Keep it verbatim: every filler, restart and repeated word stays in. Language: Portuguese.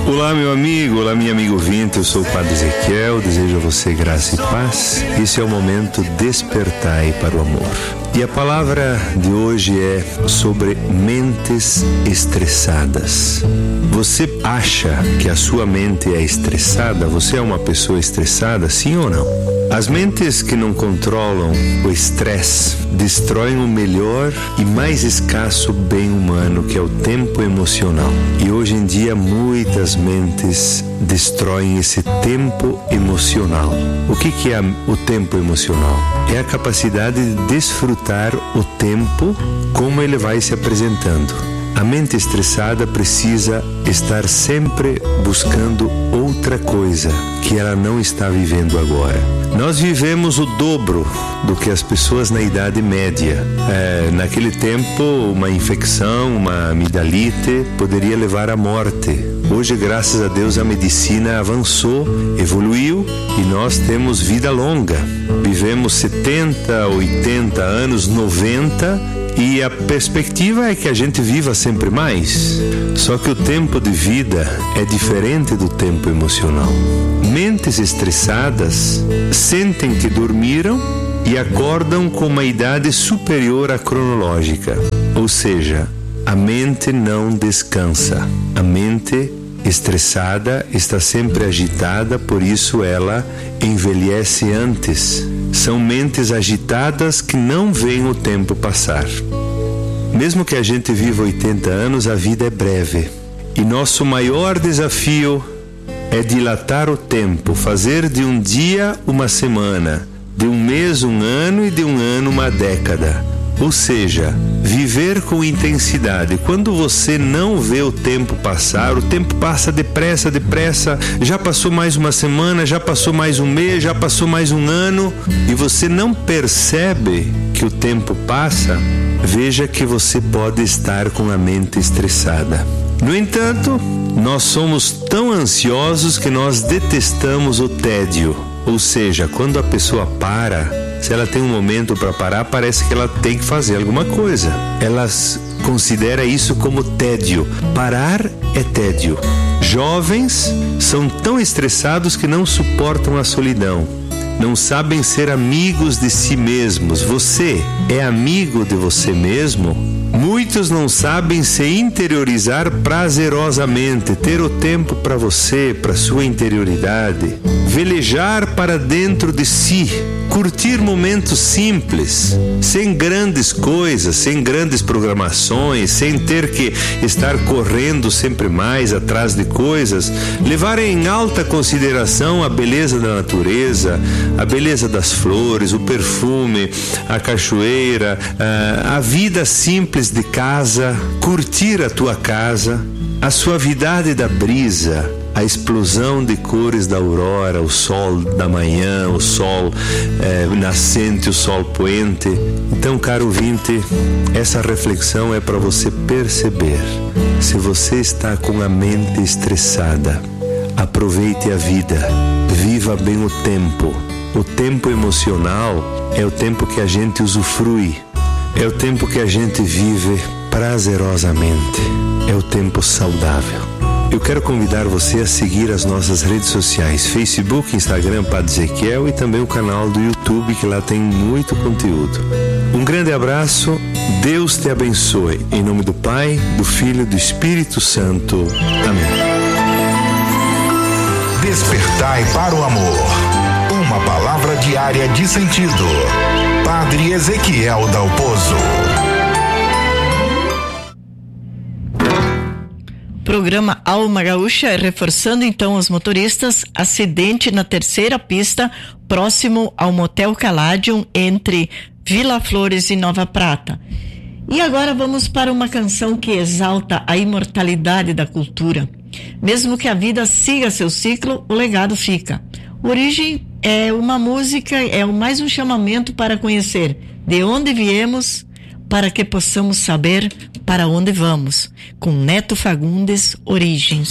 Olá, meu amigo, olá, minha amiga ouvinte, eu sou o Padre Ezequiel, desejo a você graça e paz. Esse é o momento Despertai para o Amor. E a palavra de hoje é sobre mentes estressadas. Você acha que a sua mente é estressada? Você é uma pessoa estressada, sim ou não? As mentes que não controlam o estresse destroem o melhor e mais escasso bem humano, que é o tempo emocional. E hoje em dia muitas mentes destroem esse tempo emocional. O que que é o tempo emocional? É a capacidade de desfrutar o tempo como ele vai se apresentando. A mente estressada precisa estar sempre buscando outra coisa que ela não está vivendo agora. Nós vivemos o dobro do que as pessoas na Idade Média. É, naquele tempo, uma infecção, uma amidalite poderia levar à morte. Hoje, graças a Deus, a medicina avançou, evoluiu e nós temos vida longa. Vivemos setenta, oitenta anos, noventa e a perspectiva é que a gente viva sempre mais. Só que o tempo de vida é diferente do tempo emocional. Mentes estressadas sentem que dormiram e acordam com uma idade superior à cronológica. Ou seja, a mente não descansa. A mente estressada está sempre agitada, por isso ela envelhece antes. São mentes agitadas que não veem o tempo passar. Mesmo que a gente viva oitenta anos, a vida é breve. E nosso maior desafio é dilatar o tempo, fazer de um dia uma semana, de um mês um ano e de um ano uma década. Ou seja, viver com intensidade. Quando você não vê o tempo passar, o tempo passa depressa, depressa, já passou mais uma semana, já passou mais um mês, já passou mais um ano, e você não percebe que o tempo passa, veja que você pode estar com a mente estressada. No entanto, nós somos tão ansiosos que nós detestamos o tédio. Ou seja, quando a pessoa para, se ela tem um momento para parar, parece que ela tem que fazer alguma coisa. Ela considera isso como tédio. Parar é tédio. Jovens são tão estressados que não suportam a solidão. Não sabem ser amigos de si mesmos. Você é amigo de você mesmo? Muitos não sabem se interiorizar prazerosamente, ter o tempo para você, para sua interioridade, velejar para dentro de si, curtir momentos simples, sem grandes coisas, sem grandes programações, sem ter que estar correndo sempre mais atrás de coisas, levar em alta consideração a beleza da natureza, a beleza das flores, o perfume, a cachoeira, a, a vida simples de casa, curtir a tua casa, a suavidade da brisa, a explosão de cores da aurora, o sol da manhã, o sol eh, nascente, o sol poente. Então, caro ouvinte, essa reflexão é para você perceber. Se você está com a mente estressada, aproveite a vida, viva bem o tempo. O tempo emocional é o tempo que a gente usufrui, é o tempo que a gente vive prazerosamente, é o tempo saudável. Eu quero convidar você a seguir as nossas redes sociais, Facebook, Instagram, Padre Ezequiel, e também o canal do YouTube, que lá tem muito conteúdo. Um grande abraço, Deus te abençoe. Em nome do Pai, do Filho e do Espírito Santo. Amém. Despertai para o amor. Uma palavra diária de sentido. Padre Ezequiel Dalpozo. Programa Alma Gaúcha, reforçando então os motoristas, acidente na terceira pista, próximo ao Motel Caladium, entre Vila Flores e Nova Prata. E agora vamos para uma canção que exalta a imortalidade da cultura. Mesmo que a vida siga seu ciclo, o legado fica. Origem é uma música, é mais um chamamento para conhecer de onde viemos, para que possamos saber para onde vamos. Com Neto Fagundes, Origens.